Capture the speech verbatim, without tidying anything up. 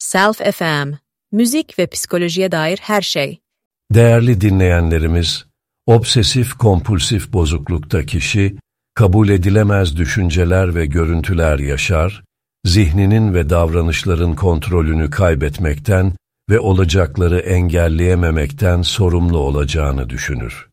Self F M, müzik ve psikolojiye dair her şey. Değerli dinleyenlerimiz, obsesif kompulsif bozuklukta kişi, kabul edilemez düşünceler ve görüntüler yaşar, zihninin ve davranışların kontrolünü kaybetmekten ve olacakları engelleyememekten sorumlu olacağını düşünür.